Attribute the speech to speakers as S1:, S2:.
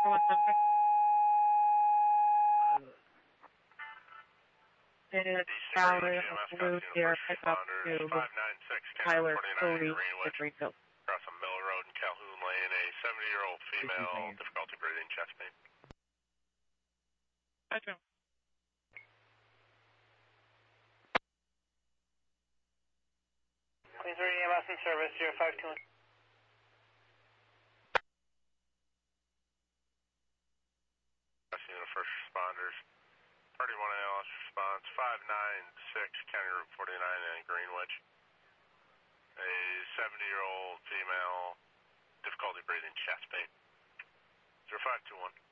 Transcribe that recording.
S1: 1 Sunset. It's Valerie Blue Sierra pickup to Tyler Cody at Greenfield.
S2: Crossing Mill Road in Calhoun Lane, a 70-year-old female, difficulty breathing, chest pain.
S1: Gotcha.
S3: Queens Meridian EMS in service, 052.
S2: First responders, Party 1 ALS response, 596 County Route 49 in Greenwich. A 70-year-old female, difficulty breathing, chest pain. 0521.